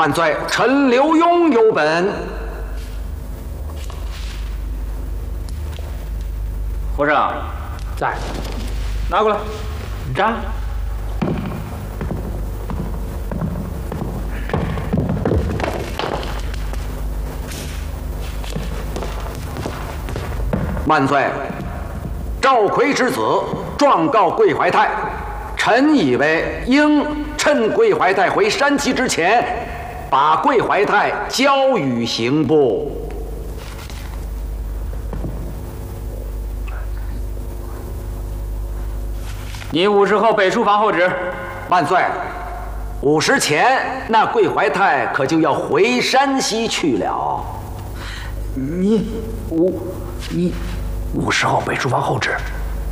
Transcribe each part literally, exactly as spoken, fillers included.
万岁，臣刘墉有本。 皇上， 在， 拿过来。 这。 万岁，赵逵之子状告桂怀太，臣以为应趁桂怀太回山西之前，把桂怀太交与刑部。 你五十后北书房候旨。 万岁，午时前那桂怀太可就要回山西去了。 你五你五十号北书房候旨。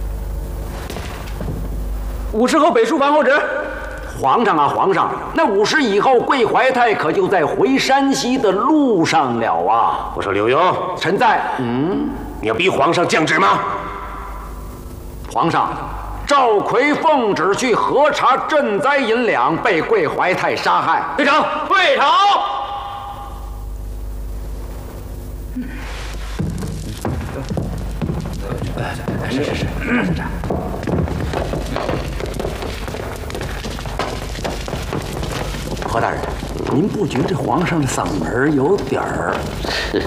五十后北书房候旨。 皇上啊，皇上，那午时以后，桂怀太可就在回山西的路上了啊！ 我说刘墉， 臣在。嗯， 你要逼皇上降旨吗？ 皇上。 赵逵奉旨去核查赈灾银两，被桂怀太杀害。 退朝！退朝！ 是是是，是这。 何大人，您不觉这皇上的嗓门有点儿？是。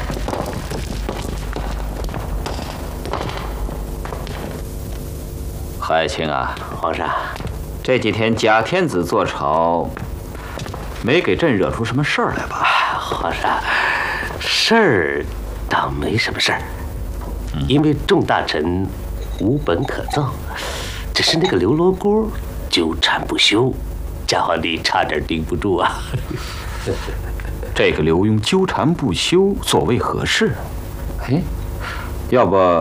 海清啊， 皇上， 这几天假天子坐朝，没给朕惹出什么事儿来吧？ 皇上，事儿倒没什么事儿，嗯、因为众大臣无本可奏，只是那个刘罗锅纠缠不休，假皇帝差点顶不住啊。 这个刘墉纠缠不休，所谓何事？哎，要不？